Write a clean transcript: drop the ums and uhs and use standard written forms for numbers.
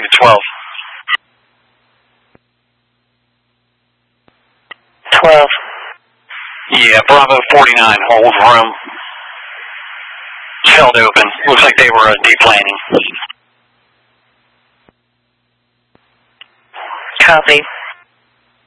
to 12. 12. Yeah, Bravo 49, hold room. It's held open. Looks like they were deplaning. Copy.